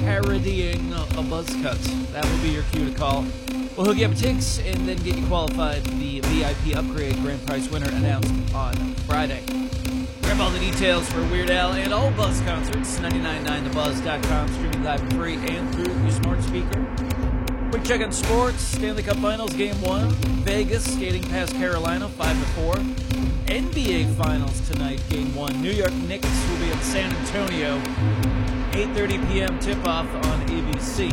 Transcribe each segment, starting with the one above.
parodying a buzz cut. That will be your cue to call. We'll hook you up with tickets and then get you qualified. The VIP upgrade grand prize winner announced on Friday. Grab all the details for Weird Al and all Buzz concerts. 999thebuzz.com, streaming live and free and through your smart speaker. Quick check on sports. Stanley Cup Finals Game 1. Vegas skating past Carolina 5-4. NBA Finals tonight, Game 1. New York Knicks will be in San Antonio. 8:30 p.m. tip-off on ABC.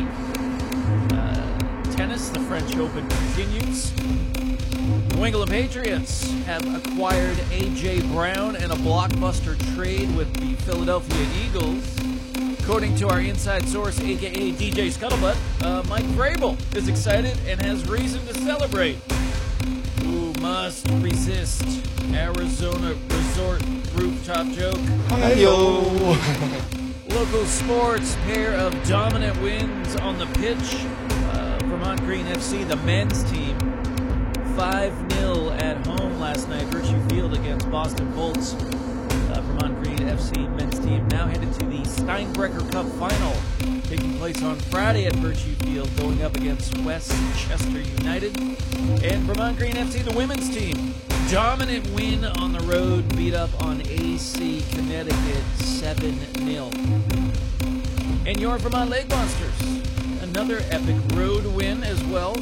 Tennis, the French Open continues. New England Patriots have acquired A.J. Brown in a blockbuster trade with the Philadelphia Eagles. According to our inside source, a.k.a. DJ Scuttlebutt, Mike Vrabel is excited and has reason to celebrate. Who must resist? Arizona resort rooftop joke. Hey-yo. Local sports, pair of dominant wins on the pitch. Vermont Green FC, the men's team, 5-0 at home last night. Virtue Field against Boston Bolts. Vermont Green FC men's team now headed to the Steinbrecher Cup final, taking place on Friday at Virtue Field, going up against Westchester United. And Vermont Green FC, the women's team, dominant win on the road, beat up on AC Connecticut 7-0. And your Vermont Lake Monsters, another epic road win as well.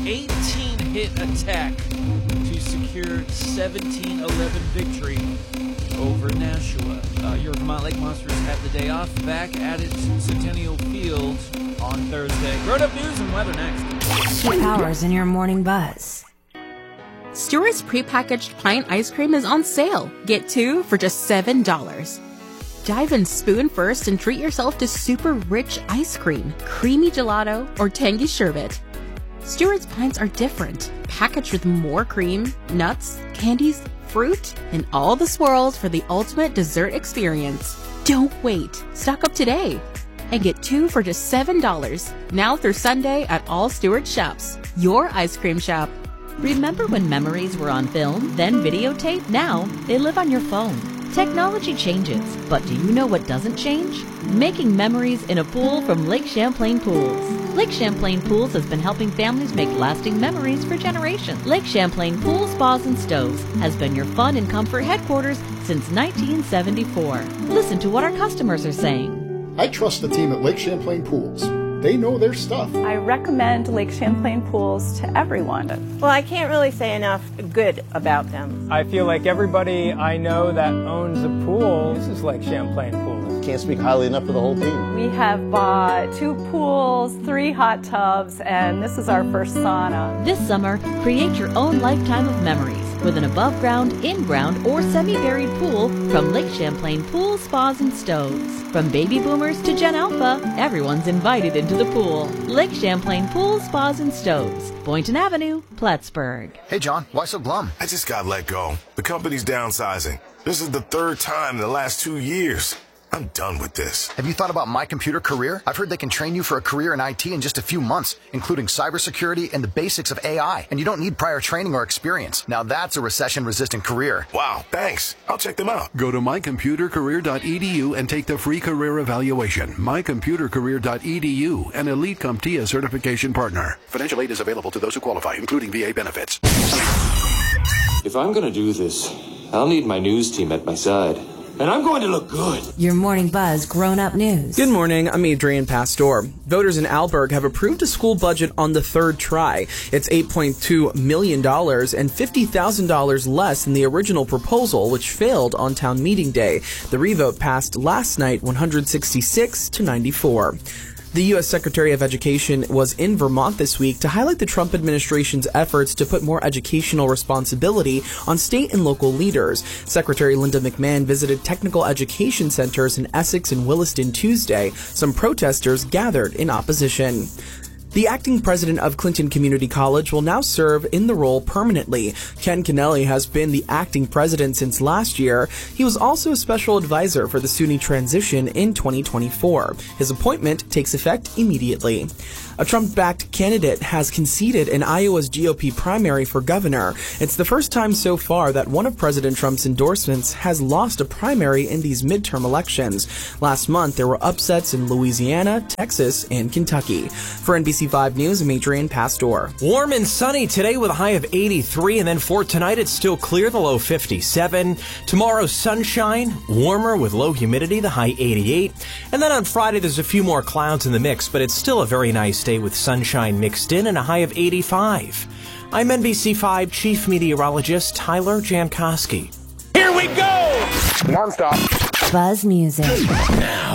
18-hit attack to secure 17-11 victory over Nashua. Your Vermont Lake Monsters have the day off, back at it Centennial Field on Thursday. Grown-up news and weather next. 2 hours in your morning buzz. Stewart's prepackaged pint ice cream is on sale. Get 2 for just $7. Dive in spoon first and treat yourself to super rich ice cream, creamy gelato, or tangy sherbet. Stewart's pints are different, packaged with more cream, nuts, candies, fruit, and all the swirls for the ultimate dessert experience. Don't wait. Stock up today and get 2 for just $7. Now through Sunday at all Stewart shops. Your ice cream shop. Remember when memories were on film, then videotape? Now they live on your phone. Technology changes, but do you know what doesn't change? Making memories in a pool from Lake Champlain Pools. Lake Champlain Pools has been helping families make lasting memories for generations. Lake Champlain Pools, Spas, and Stoves has been your fun and comfort headquarters since 1974. Listen to what our customers are saying. I trust the team at Lake Champlain Pools. They know their stuff. I recommend Lake Champlain Pools to everyone. Well, I can't really say enough good about them. I feel like everybody I know that owns a pool uses Lake Champlain Pools. Can't speak highly enough of the whole team. We have bought 2 pools, 3 hot tubs, and this is our first sauna. This summer, create your own lifetime of memories with an above-ground, in-ground, or semi-buried pool from Lake Champlain Pools, Spas, and Stoves. From baby boomers to Gen Alpha, everyone's invited into the pool. Lake Champlain Pools, Spas, and Stoves. Boynton Avenue, Plattsburgh. Hey, John, why so glum? I just got let go. The company's downsizing. This is the 3rd time in the last 2 years. I'm done with this. Have you thought about My Computer Career? I've heard they can train you for a career in IT in just a few months, including cybersecurity and the basics of AI. And you don't need prior training or experience. Now that's a recession-resistant career. Wow, thanks. I'll check them out. Go to mycomputercareer.edu and take the free career evaluation. mycomputercareer.edu, an Elite CompTIA certification partner. Financial aid is available to those who qualify, including VA benefits. If I'm going to do this, I'll need my news team at my side. And I'm going to look good. Your morning buzz grown-up news. Good morning, I'm Adrian Pastor. Voters in Alberg have approved a school budget on the 3rd try. It's $8.2 million and $50,000 less than the original proposal, which failed on town meeting day. The revote passed last night 166 to 94. The U.S. Secretary of Education was in Vermont this week to highlight the Trump administration's efforts to put more educational responsibility on state and local leaders. Secretary Linda McMahon visited technical education centers in Essex and Williston Tuesday. Some protesters gathered in opposition. The acting president of Clinton Community College will now serve in the role permanently. Ken Kennelly has been the acting president since last year. He was also a special advisor for the SUNY transition in 2024. His appointment takes effect immediately. A Trump-backed candidate has conceded in Iowa's GOP primary for governor. It's the first time so far that one of President Trump's endorsements has lost a primary in these midterm elections. Last month, there were upsets in Louisiana, Texas, and Kentucky. For NBC5 News, I'm Adrian Pastor. Warm and sunny today with a high of 83, and then for tonight, it's still clear, the low 57. Tomorrow, sunshine, warmer with low humidity, the high 88. And then on Friday, there's a few more clouds in the mix, but it's still a very nice day with sunshine mixed in and a high of 85. I'm NBC5 Chief Meteorologist Tyler Jankowski. Here we go! Buzz Music.